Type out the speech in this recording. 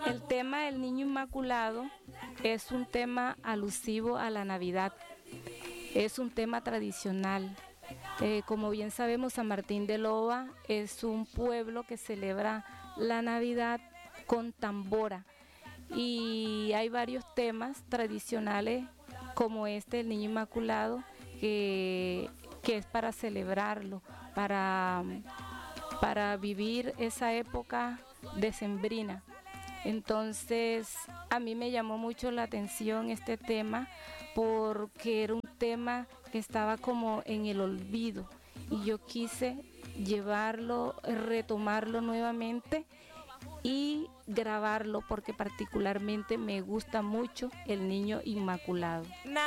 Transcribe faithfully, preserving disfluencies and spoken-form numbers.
El tema del niño inmaculado es un tema alusivo a la Navidad, es un tema tradicional. Eh, como bien sabemos, San Martín de Loba es un pueblo que celebra la Navidad con tambora y hay varios temas tradicionales como este, el niño inmaculado, que, que es para celebrarlo, para, para vivir esa época decembrina. Entonces, a mí me llamó mucho la atención este tema porque era un tema que estaba como en el olvido y yo quise llevarlo, retomarlo nuevamente y grabarlo porque particularmente me gusta mucho el niño inmaculado.